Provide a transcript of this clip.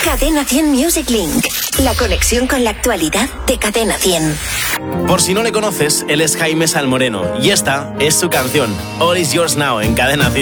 Cadena 100 Music Link. La conexión con la actualidad de Cadena 100. Por si no le conoces, él es Jaime Salmoreno y esta es su canción, All Is Yours Now, en Cadena 100.